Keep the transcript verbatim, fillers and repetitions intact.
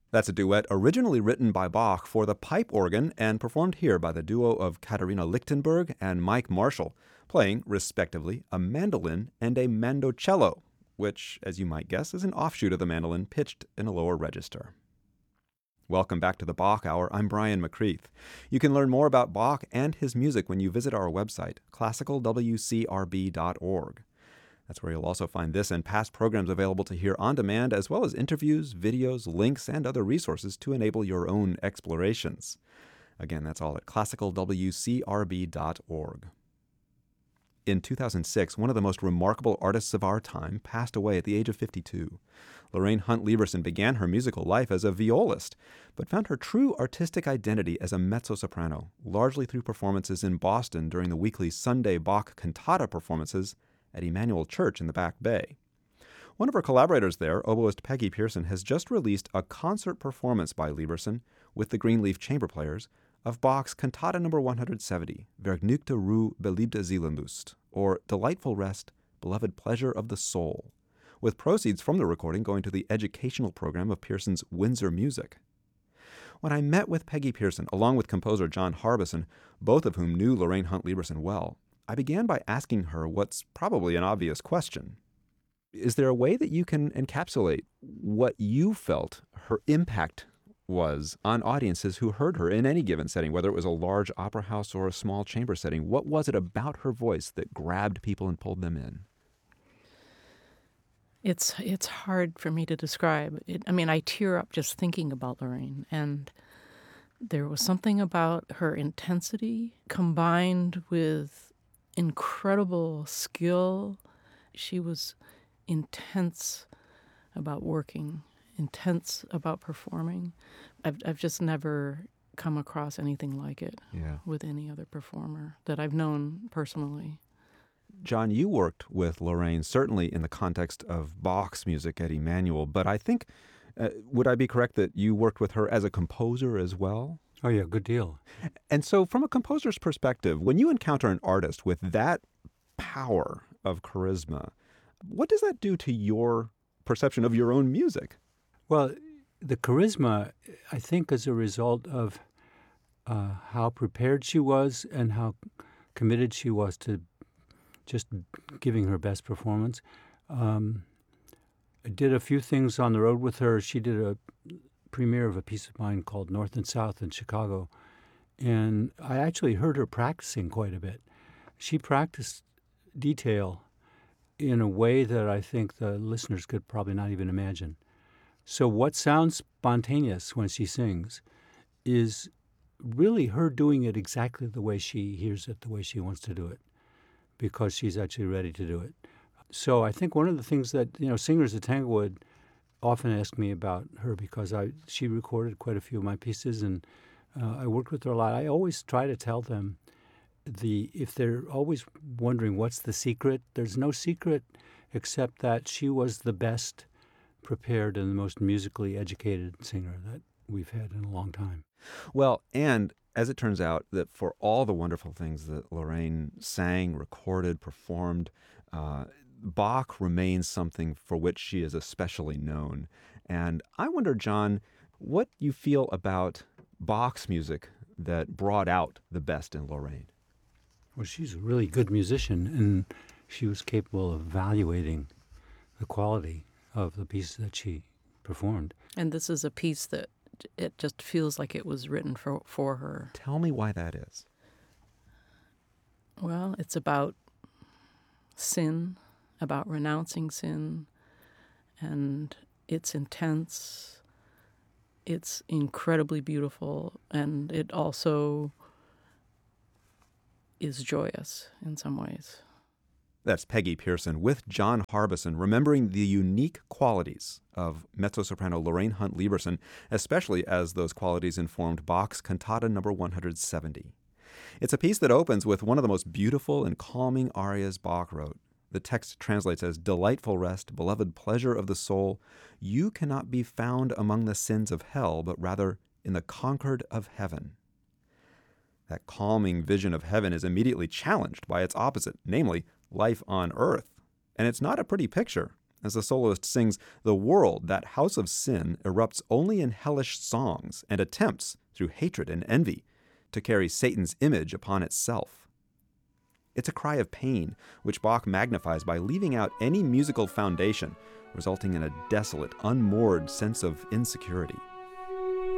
That's a duet originally written by Bach for the pipe organ and performed here by the duo of Katharina Lichtenberg and Mike Marshall, playing, respectively, a mandolin and a mandocello, which, as you might guess, is an offshoot of the mandolin pitched in a lower register. Welcome back to the Bach Hour. I'm Brian McCreath. You can learn more about Bach and his music when you visit our website, classical w c r b dot org. That's where you'll also find this and past programs available to hear on demand, as well as interviews, videos, links, and other resources to enable your own explorations. Again, that's all at classical w c r b dot org. In two thousand six, one of the most remarkable artists of our time passed away at the age of fifty-two. Lorraine Hunt Lieberson began her musical life as a violist, but found her true artistic identity as a mezzo-soprano, largely through performances in Boston during the weekly Sunday Bach cantata performances at Emmanuel Church in the Back Bay. One of her collaborators there, oboist Peggy Pearson, has just released a concert performance by Lieberson with the Greenleaf Chamber Players of Bach's Cantata number one hundred seventy, Vergnügte Ruhe, beliebte Seelenlust, or Delightful Rest, Beloved Pleasure of the Soul, with proceeds from the recording going to the educational program of Pearson's Windsor Music. When I met with Peggy Pearson, along with composer John Harbison, both of whom knew Lorraine Hunt Lieberson well, I began by asking her what's probably an obvious question. Is there a way that you can encapsulate what you felt her impact was on audiences who heard her in any given setting, whether it was a large opera house or a small chamber setting? What was it about her voice that grabbed people and pulled them in? It's it's hard for me to describe. It, I mean, I tear up just thinking about Lorraine, and there was something about her intensity combined with incredible skill. She was intense about working, intense about performing. I've I've just never come across anything like it yeah. with any other performer that I've known personally. John, you worked with Lorraine certainly in the context of Bach's music at Emmanuel, but I think, uh, would I be correct that you worked with her as a composer as well? Oh, yeah, good deal. And so from a composer's perspective, when you encounter an artist with that power of charisma, what does that do to your perception of your own music? Well, the charisma, I think, is a result of uh, how prepared she was and how committed she was to just giving her best performance. Um, I did a few things on the road with her. She did a premiere of a piece of mine called North and South in Chicago, and I actually heard her practicing quite a bit. She practiced detail in a way that I think the listeners could probably not even imagine. So what sounds spontaneous when she sings is really her doing it exactly the way she hears it, the way she wants to do it, because she's actually ready to do it. So I think one of the things that, you know, singers at Tanglewood often ask me about her because I she recorded quite a few of my pieces, and uh, I worked with her a lot. I always try to tell them, the if they're always wondering what's the secret, there's no secret except that she was the best prepared and the most musically educated singer that we've had in a long time. Well, and as it turns out, that for all the wonderful things that Lorraine sang, recorded, performed, uh, Bach remains something for which she is especially known. And I wonder, John, what you feel about Bach's music that brought out the best in Lorraine. Well, she's a really good musician, and she was capable of evaluating the quality of the pieces that she performed. And this is a piece that it just feels like it was written for, for her. Tell me why that is. Well, it's about sin, about renouncing sin, and it's intense. It's incredibly beautiful, and it also is joyous in some ways. That's Peggy Pearson with John Harbison, remembering the unique qualities of mezzo-soprano Lorraine Hunt Lieberson, especially as those qualities informed Bach's Cantata number one hundred seventy. It's a piece that opens with one of the most beautiful and calming arias Bach wrote. The text translates as, "Delightful rest, beloved pleasure of the soul, you cannot be found among the sins of hell, but rather in the concord of heaven." That calming vision of heaven is immediately challenged by its opposite, namely life on earth. And it's not a pretty picture. As the soloist sings, the world, that house of sin, erupts only in hellish songs and attempts, through hatred and envy, to carry Satan's image upon itself. It's a cry of pain, which Bach magnifies by leaving out any musical foundation, resulting in a desolate, unmoored sense of insecurity.